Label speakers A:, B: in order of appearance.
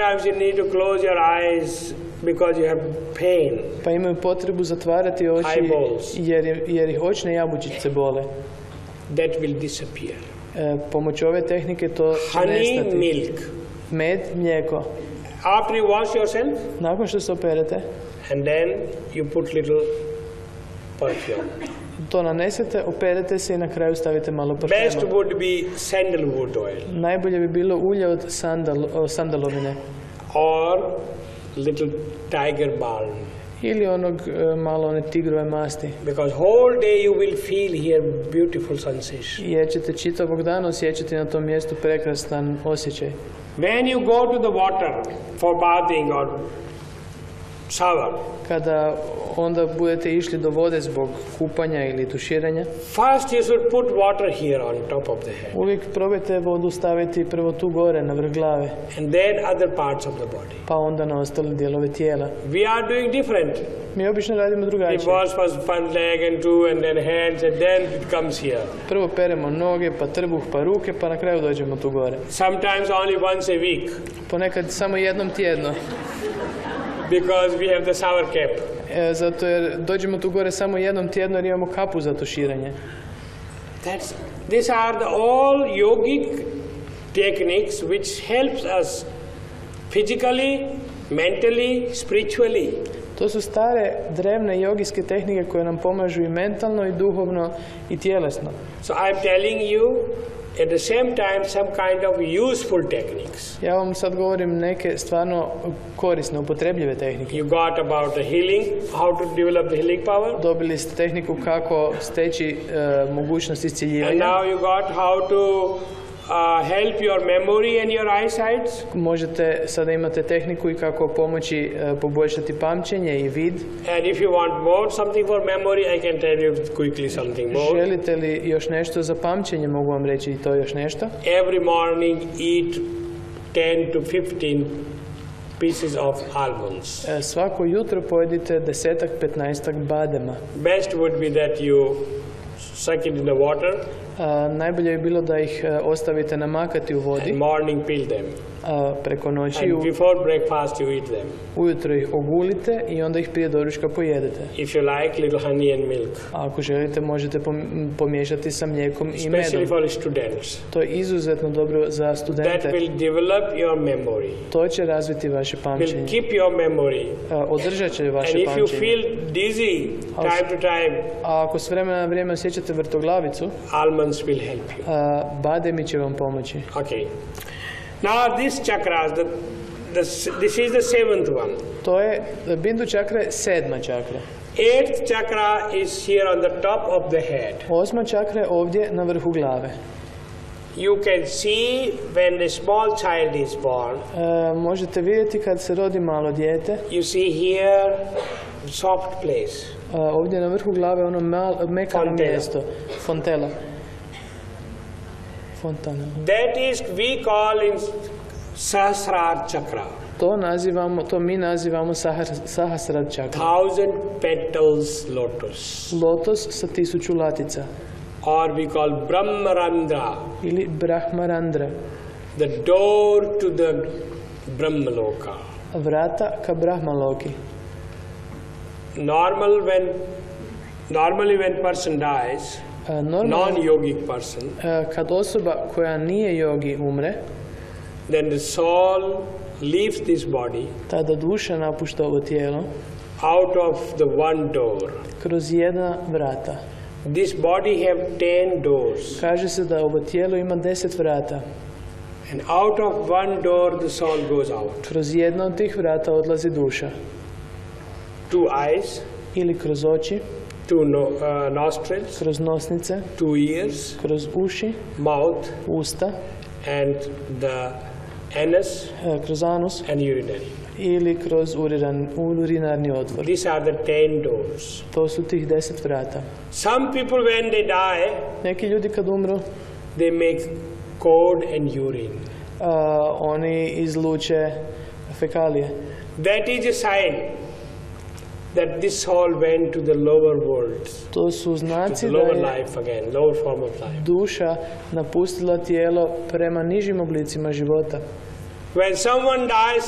A: Sometimes you need to close your eyes because you have pain.
B: Pa imaju potrebu zatvarati oči jer ih očne jabučice bole.
A: That will disappear.
B: Pomoću ove tehnike to će nestati.
A: Honey, milk.
B: Med, mlijeko.
A: After you wash yourself,
B: nakon što se operete,
A: and then you put little perfume.
B: To nanesete, operete se i na kraju stavite malo parfema.
A: Best would be sandalwood oil.
B: Najbolje bi bilo ulje od sandalovine.
A: Or little tiger balm.
B: Ili malo one tigrove masti.
A: Because whole day you will feel here beautiful sensation.
B: Jer ćete čitavog dana osjećati na tom mjestu prekrasan osjećaj.
A: When you go to the water for bathing or shower,
B: kada onda budete išli do vode zbog kupanja ili tuširanja,
A: first you should put water here on top of the head.
B: Uvijek probajte vodu staviti prvo tu gore na vrh glave.
A: And then other parts of the body.
B: Pa onda na ostale dijelove tijela.
A: We are doing different.
B: Mi obično radimo drugačije.
A: We wash first one leg and two and then hands and then it comes here.
B: Prvo peremo noge, pa trbuh, pa ruke, pa na kraju dođemo tu gore.
A: Sometimes only once a week.
B: Ponekad samo jednom tjedno.
A: Because we have the shower cap.
B: Zato jer dođemo tu gore samo jednom tjedno jer imamo kapu za tuširanje.
A: These are all yogic techniques which helps us physically, mentally, spiritually.
B: To su stare, drevne jogijske tehnike koje nam pomažu i mentalno, i duhovno, i tjelesno.
A: So I am telling you at the same time some kind of useful techniques.
B: Ja vam sad govorim neke stvarno korisne, upotrebljive tehnike.
A: You got about the healing, how to develop the healing power.
B: Dobili ste tehniku kako steći mogućnost iscijeljivanja.
A: And now you got how to help your memory and your eyesight.
B: Možete, sada imate tehniku i kako pomoći poboljšati pamćenje i vid.
A: And if you want more something for memory, I can tell you quickly something more.
B: Želite li još nešto za pamćenje, mogu vam reći i to još nešto.
A: Every morning eat 10 to 15 pieces of almonds.
B: Svako jutro pojedite 10-15 badema.
A: Best would be that you suck it in the water.
B: Najbolje bi bilo da ih ostavite namakati u vodi.
A: And morning peel them.
B: Preko noći.
A: And before breakfast you eat them.
B: Ujutro ih ogulite i onda ih prije doručka pojedete.
A: If you like little honey and milk.
B: Ako želite možete pomiješati sa mlijekom i medom.
A: Especially for students.
B: To je izuzetno dobro za studente.
A: That will develop your memory.
B: To će razviti vaše pamćenje.
A: Will keep your memory.
B: Održat će vaše
A: pamćenje.
B: pamćenje.
A: And if you feel dizzy time to time.
B: A ako s vremena na vrijeme osjećate vrtoglavicu,
A: almonds will help you.
B: Bademi će vam pomoći.
A: Okay. Now these chakras, this is the seventh one.
B: To je, Bindu čakra je 7. čakra.
A: 8th chakra is here on the top of the head.
B: 8. čakra je ovdje na vrhu glave.
A: You can see when a small child is born.
B: Možete vidjeti kad se rodi malo dijete.
A: You see here soft place.
B: Ovdje na vrhu glave ono mekano mjesto. Fontela. Fontana.
A: That is we call in Sahasrara chakra.
B: To mi nazivamo Sahasrara čakra.
A: 1000 petals lotus.
B: Lotos sa 1000 latica.
A: Or we call Brahmarandra.
B: Ili Brahmarandra.
A: The door to the Brahmaloka.
B: Vrata ka Brahmaloki.
A: Normally when person dies, non-yogic person,
B: kad osoba koja nije jogi umre,
A: then the soul leaves this body,
B: tada duša napušta ovo tijelo,
A: out of the one door.
B: Kroz jedna vrata.
A: This body have 10 doors.
B: Kaže se da ovo tijelo ima 10 vrata.
A: And out of one door the soul goes out.
B: Kroz jedno od tih vrata odlazi duša.
A: 2 eyes.
B: Ili kroz oči.
A: 2 nostrils.
B: Kroz nosnice.
A: 2 ears.
B: Kroz uši.
A: Mouth.
B: Usta.
A: And the anus.
B: Kroz anus.
A: And urinary.
B: Ili kroz urinarni otvor.
A: These are the 10 doors.
B: To su tih 10 vrata.
A: Some people when they die,
B: neki ljudi kad umru,
A: they make cord and urine.
B: Oni izluče fekalije.
A: That is a sign that this soul went to the lower world.
B: To su znaci
A: da je lower form of life.
B: Duša napustila tijelo prema nižim oblicima života.
A: When someone dies